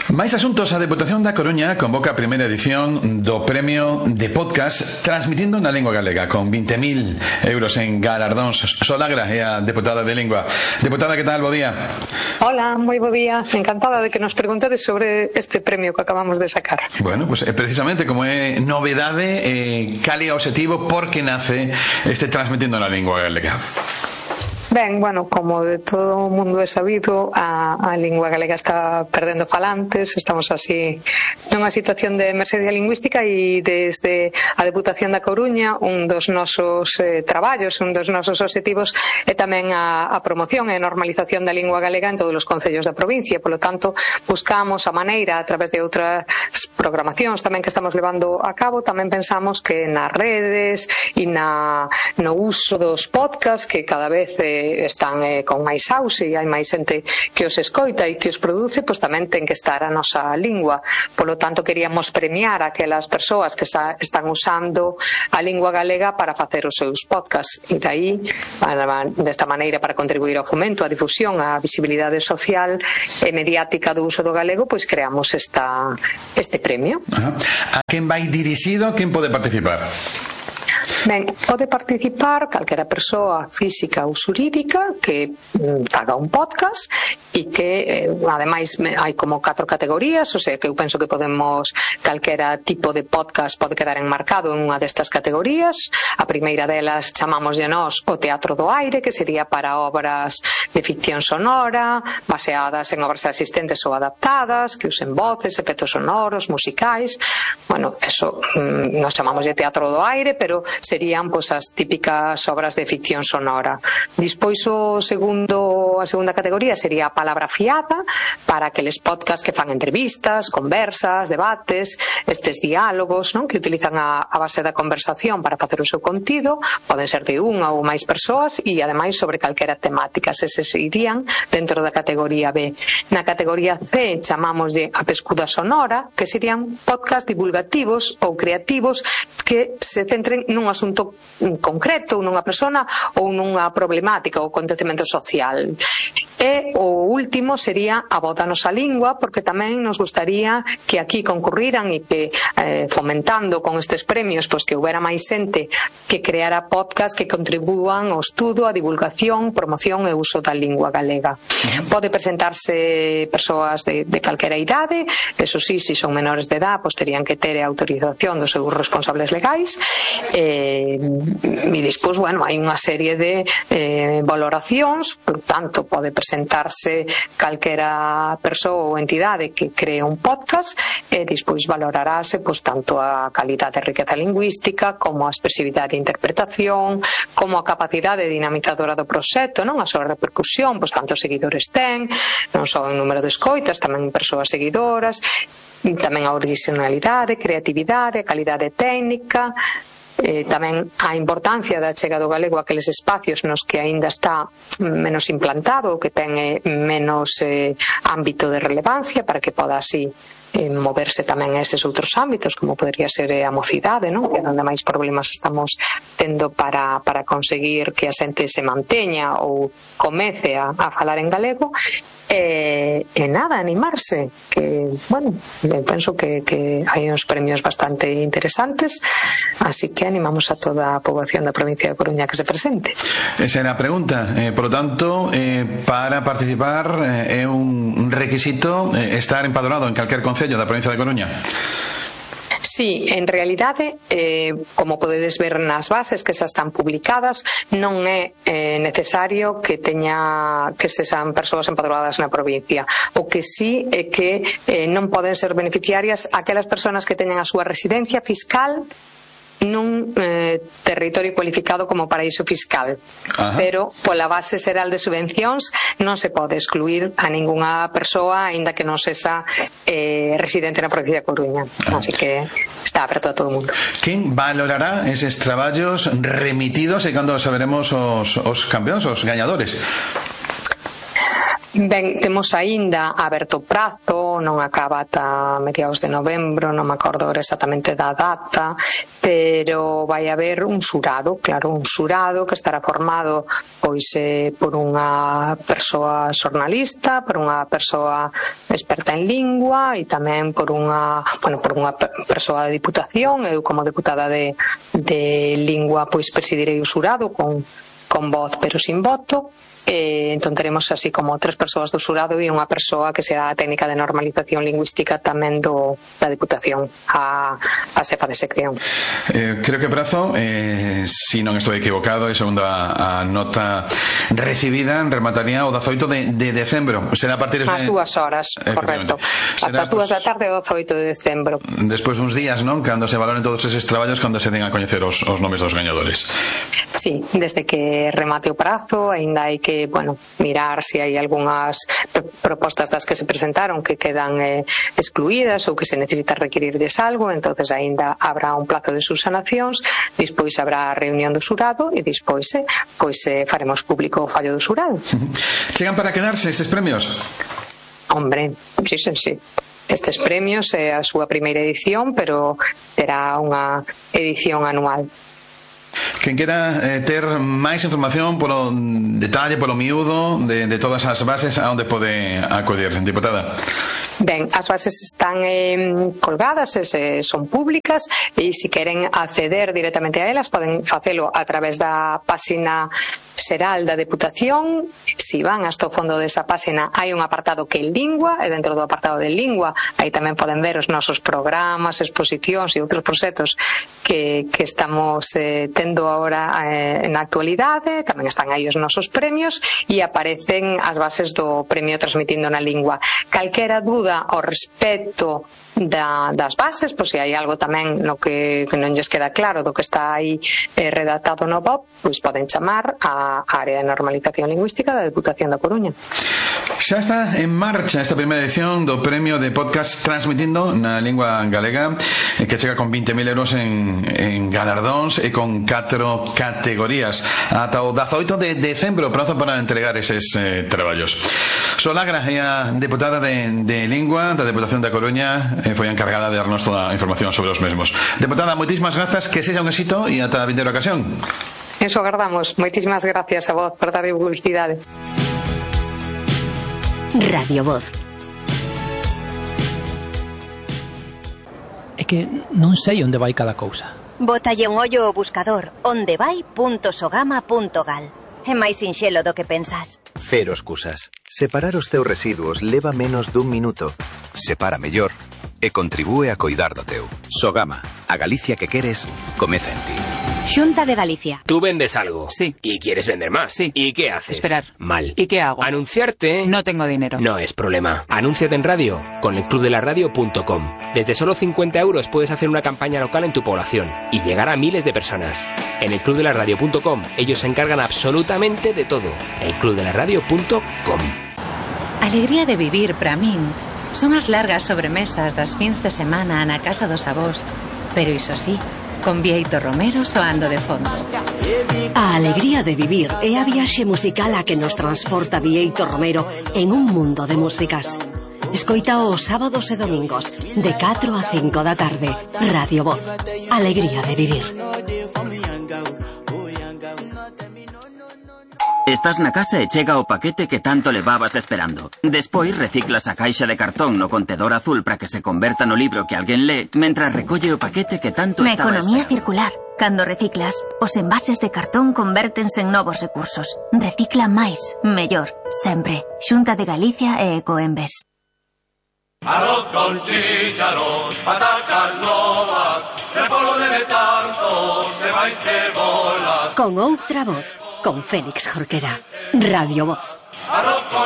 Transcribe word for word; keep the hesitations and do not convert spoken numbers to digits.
Máis asuntos, a Deputación da Coruña convoca a primeira edición do Premio de Podcast Transmitindo na Lingua Galega, con vinte mil euros en galardóns. Solagra é a deputada de Lingua. Deputada, que tal? Bo día. Hola, moi bo día. Encantada de que nos preguntades sobre este premio que acabamos de sacar. Bueno, pues precisamente como é novedade, eh, cal é o obxectivo, por que nace este Transmitindo na Lingua Galega? Ben, bueno, como de todo o mundo é sabido, a, a lingua galega está perdendo falantes, estamos así nunha situación de emerxencia lingüística e desde a Deputación da Coruña un dos nosos eh, traballos, un dos nosos obxectivos é tamén a, a promoción e normalización da lingua galega en todos os concellos da provincia. Polo tanto, buscamos a maneira, a través de outras programacións tamén que estamos levando a cabo, tamén pensamos que nas redes e na, no uso dos podcasts que cada vez eh, están eh, con máis auxe e hai máis xente que os escoita e que os produce, pois tamén ten que estar a nosa lingua. Polo tanto, queríamos premiar a aquelas persoas que sa, están usando a lingua galega para facer os seus podcasts e dai, desta maneira, para contribuir ao fomento, á difusión, á visibilidade social e mediática do uso do galego, pois creamos esta, este premio. Ajá. A quen vai dirixido? Quen pode participar? Ben, pode participar calquera persoa física ou xurídica que mm, faga un podcast e que, eh, ademais, hai como catro categorías, o sea, que eu penso que podemos, calquera tipo de podcast pode quedar enmarcado en unha destas categorías. A primeira delas chamamoslle nós o teatro do aire, que sería para obras de ficción sonora, baseadas en obras existentes ou adaptadas, que usen voces, efectos sonoros, musicais. Bueno, eso mm, nos chamamoslle teatro do aire, pero serían pois as típicas obras de ficción sonora. Despois o segundo, a segunda categoría sería a palabra fiada, para aqueles podcasts que fan entrevistas, conversas, debates, estes diálogos, non, que utilizan a, a base da conversación para facer o seu contido, poden ser de unha ou máis persoas e ademais sobre calquera temática. Eses irían dentro da categoría B. Na categoría C chamámoslle a pescuda sonora, que serían podcasts divulgativos ou creativos que se centren nun asunto concreto, nunha persona ou nunha problemática ou acontecemento social. E o último sería a voz da nosa lingua, porque tamén nos gustaría que aquí concurriran e que eh, fomentando con estes premios pois que houbera máis xente que creara podcast que contribúan ao estudo, a divulgación, promoción e uso da lingua galega. Uh-huh. Pode presentarse persoas de, de calquera idade, eso sí, se son menores de edad, pois terían que ter a autorización dos seus responsables legais. Eh, e despois, bueno, hai unha serie de eh, valoracións, por tanto, pode presentarse calquera persoa ou entidade que cree un podcast e despois valorarase pois tanto a calidade e riqueza lingüística como a expresividade e interpretación, como a capacidade dinamizadora do proxecto, non, a súa repercusión, pois cantos seguidores ten, non só en número de escoitas, tamén persoas seguidoras, tamén a originalidade, creatividade, a calidade técnica. Eh, tamén a importancia da chega do galego a aqueles espacios nos que aínda está menos implantado ou que ten eh, menos eh, ámbito de relevancia, para que poda así eh, moverse tamén a eses outros ámbitos, como podría ser eh, a mocidade, non? Que é onde máis problemas estamos tendo para, para conseguir que a xente se manteña ou comece a, a falar en galego. E, e nada, animarse, que, bueno, penso que, que hai uns premios bastante interesantes, así que animamos a toda a poboación da provincia de Coruña que se presente. Esa era a pregunta. Eh, por lo tanto, eh, para participar eh, é un requisito eh, estar empadronado en calquer concello da provincia de Coruña. Sí, en realidade, eh, como podedes ver nas bases que xa están publicadas, non é eh, necesario que teña que se sean persoas empadroadas na provincia. O que sí é que eh, non poden ser beneficiarias aquelas persoas que teñan a súa residencia fiscal nun eh, territorio cualificado como paraíso fiscal. Ajá. Pero pola base xeral de subvencións non se pode excluir a ningunha persoa aínda que non sexa eh, residente na provincia de Coruña. Ajá. Así que está aberto a todo o mundo. Quen valorará eses traballos remitidos e cando saberemos os, os campeóns, os gañadores? Ben, temos aínda aberto prazo, non acaba ata mediados de novembro, non me acordo exactamente da data, pero vai haber un xurado, claro, un xurado que estará formado pois eh, por unha persoa xornalista, por unha persoa experta en lingua e tamén por unha, bueno, por unha persoa de Diputación. Eu como deputada de, de lingua pois presidirei o xurado con, con voz pero sin voto. Eh, entón teremos así como tres persoas do xurado e unha persoa que será a técnica de normalización lingüística tamén do, da Diputación, a, a xefa de sección. Eh, creo que prazo, eh, si non estou equivocado, e segundo a, a nota recibida, remataría o dezaoito de, de decembro. Será a partir de... As dúas horas, eh, correcto. Hasta as dúas da tarde o dezaoito de decembro. Despois duns días, non? Cando se valoren todos eses traballos, cando se den a coñecer os, os nomes dos gañadores. Sí, desde que remate o prazo, ainda hai que, bueno, mirar se hai algunhas propostas das que se presentaron que quedan eh, excluídas ou que se necesita requirirdes algo, entonces aínda habrá un plazo de subsanacións, despois habrá a reunión do xurado e despois eh, pois eh, faremos público o fallo do xurado. Chegan para quedarse estes premios? Hombre, sí, sí, sí. Estes premios é a súa primeira edición, pero terá unha edición anual. Quen quera eh, ter máis información polo detalle, polo miúdo de, de todas as bases, a onde pode acudir, diputada? Ben, as bases están eh, colgadas, eh, son públicas e se queren acceder directamente a elas poden facelo a través da páxina xeral da Deputación. Si van hasta o fondo desa páxina hai un apartado que é lingua e dentro do apartado de lingua aí tamén poden ver os nosos programas, exposicións e outros proxectos que, que estamos eh, tendo agora eh, na actualidade. Tamén están aí os nosos premios e aparecen as bases do premio Transmitindo na Lingua. Calquera dúda ao respecto da, das bases, pois se hai algo tamén no que, que non lles queda claro do que está aí eh, redactado no B O P, pois poden chamar a área de normalización lingüística da Deputación da Coruña. Xa está en marcha esta primeira edición do premio de podcast Transmitindo na Lingua Galega, que chega con vinte mil euros en, en galardóns e con catro categorías ata o dezaoito de decembro, prazo para entregar eses eh, traballos. Solagra é a deputada de, de Lingua da Deputación da Coruña, e foi a encargada de darnos toda a información sobre os mesmos. Deputada, moitísimas grazas, que sexa un éxito e ata a vindeira ocasión. Eso agardamos. Moitísimas gracias a vos por dar publicidade. Radio Voz. É que non sei onde vai cada cousa. Bótalle un ollo ao buscador ondevai punto sogama punto gal. É máis sinxelo do que pensas. Cero excusas. Separar os teus residuos leva menos dun minuto. Separa mellor e contribúe a coidar do teu. Sogama, a Galicia que queres, comeza en ti. Xunta de Galicia. Tú vendes algo. Sí. ¿Y quieres vender más? Sí. ¿Y qué haces? Esperar. Mal. ¿Y qué hago? Anunciarte. No tengo dinero. No es problema. Anúnciate en radio con el club de la radio punto com. Desde solo cincuenta euros puedes hacer una campaña local en tu población y llegar a miles de personas. En el club de la radio punto com ellos se encargan absolutamente de todo. el club de la radio punto com. Alegría de vivir para min son as largas sobremesas das fins de semana na casa dos avós, pero iso sí, con Bieito Romero soando de fondo. A alegría de vivir é a viaxe musical a que nos transporta Bieito Romero en un mundo de músicas. Escoita os sábados e domingos de catro a cinco da tarde. Radio Voz. Alegría de vivir. Estás na casa e chega o paquete que tanto levabas esperando. Despois reciclas a caixa de cartón no contedor azul para que se converta no libro que alguén lee, mentras recolle o paquete que tanto Na estaba economía esperando. circular, cando reciclas, os envases de cartón convértense en novos recursos. Recicla máis, mellor, sempre. Xunta de Galicia e Ecoembes. Arroz con chícharos, patacas novas, repolvo de tanto, se vai cebolas. Con outra voz, con Félix Jorquera. Radio Voz. Arroz con